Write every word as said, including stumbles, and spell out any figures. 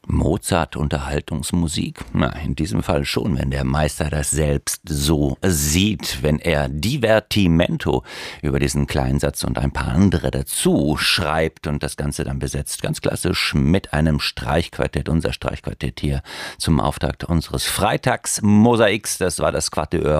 Mozart Unterhaltungsmusik? Na, in diesem Fall schon, wenn der Meister das selbst so sieht, wenn er Divertimento über diesen kleinen Satz und ein paar andere dazu schreibt und das Ganze dann besetzt, ganz klassisch mit einem Streichquartett, unser Streichquartett hier zum Auftakt unseres Freitags-Mosaiks, das war das Quatuor